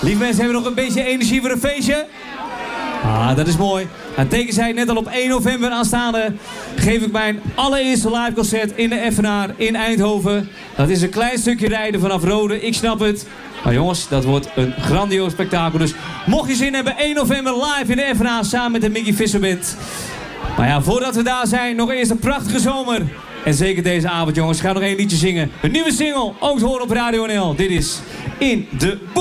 Lieve mensen, hebben we nog een beetje energie voor een feestje? Ah, dat is mooi. En teken zei net al, op 1 november aanstaande geef ik mijn allereerste live concert in de Effenaar in Eindhoven. Dat is een klein stukje rijden vanaf Rode, ik snap het. Maar jongens, dat wordt een grandioos spektakel. Dus mocht je zin hebben, 1 november live in de Effenaar samen met de Mickey Visser Band. Maar ja, voordat we daar zijn, nog eerst een prachtige zomer. En zeker deze avond, jongens, ik ga nog één liedje zingen. Een nieuwe single, ook te horen op Radio NL. Dit is In de Boom.